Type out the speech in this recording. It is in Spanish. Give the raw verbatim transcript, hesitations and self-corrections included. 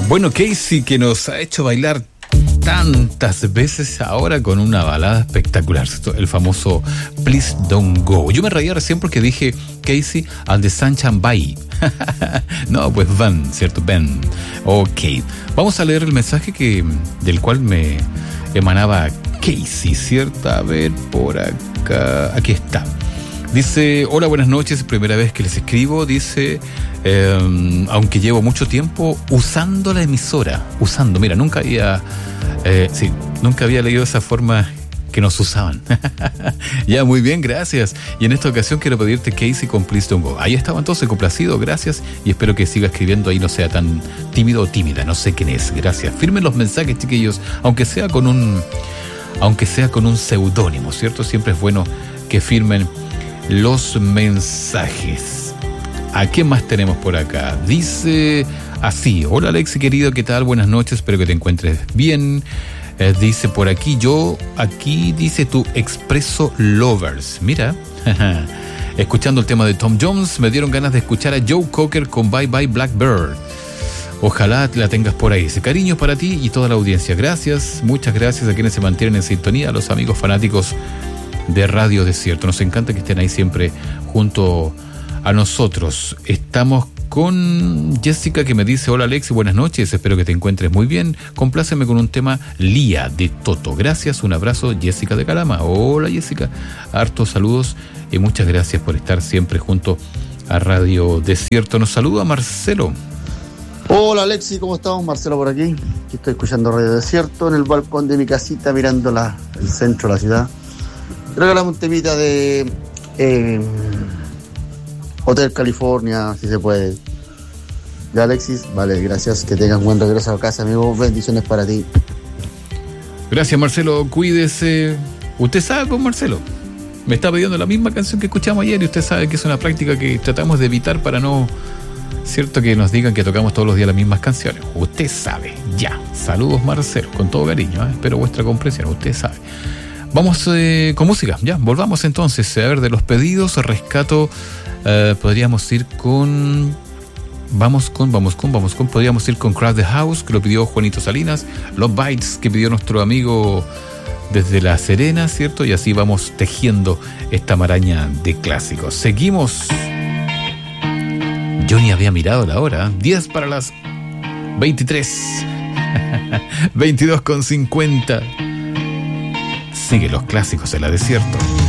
Bueno, Casey, que nos ha hecho bailar tantas veces, ahora con una balada espectacular, el famoso Please Don't Go. Yo me reía recién porque dije Casey and the Sunshine Bye. No, pues Van, ¿cierto? Ben. Ok. Vamos a leer el mensaje que del cual me emanaba Casey, ¿cierto? A ver, por acá. Aquí está. Dice, hola, buenas noches, primera vez que les escribo. Dice, eh, aunque llevo mucho tiempo usando la emisora, usando, mira, nunca había, eh, sí, nunca había leído esa forma que nos usaban. Ya, muy bien, gracias. Y en esta ocasión quiero pedirte Casey con Please Don't Go. Ahí estaba entonces, complacido, gracias. Y espero que siga escribiendo ahí, no sea tan tímido o tímida, no sé quién es, gracias. Firmen los mensajes, chiquillos, aunque sea con un, aunque sea con un seudónimo, ¿cierto? Siempre es bueno que firmen los mensajes. ¿A qué más tenemos por acá? Dice así, hola Alexi querido, ¿qué tal? Buenas noches, espero que te encuentres bien. Eh, dice por aquí, yo, aquí dice tu Expreso Lovers. Mira, escuchando el tema de Tom Jones, me dieron ganas de escuchar a Joe Cocker con Bye Bye Blackbird. Ojalá la tengas por ahí. Ese cariño para ti y toda la audiencia. Gracias, muchas gracias a quienes se mantienen en sintonía, a los amigos fanáticos de Radio Desierto. Nos encanta que estén ahí siempre junto a nosotros. Estamos con Jessica, que me dice, hola Alexi, buenas noches, espero que te encuentres muy bien. Compláceme con un tema Lía de Toto. Gracias, un abrazo, Jessica de Calama. Hola Jessica, hartos saludos y muchas gracias por estar siempre junto a Radio Desierto. Nos saluda Marcelo. Hola Alexi, ¿cómo estamos? Marcelo por aquí. Aquí estoy escuchando Radio Desierto en el balcón de mi casita, mirando la, el centro de la ciudad. Regalamos un temita de eh, Hotel California, si se puede. De Alexis, vale, gracias. Que tengas buen regreso a casa, amigo. Bendiciones para ti. Gracias, Marcelo. Cuídese. Usted sabe, pues, Marcelo, me está pidiendo la misma canción que escuchamos ayer y usted sabe que es una práctica que tratamos de evitar para no, cierto, que nos digan que tocamos todos los días las mismas canciones. Usted sabe, ya. Saludos, Marcelo, con todo cariño, ¿eh? Espero vuestra comprensión, usted sabe. Vamos eh, con música, ya, volvamos entonces. A ver, de los pedidos, rescato, eh, podríamos ir con... Vamos con, vamos con, vamos con, podríamos ir con Crash the House, que lo pidió Juanito Salinas, Los Bites, que pidió nuestro amigo desde La Serena, ¿cierto? Y así vamos tejiendo esta maraña de clásicos. Seguimos. Yo ni había mirado la hora, diez para las veintitrés. veintidós con cincuenta. Sigue los clásicos en La Desierto.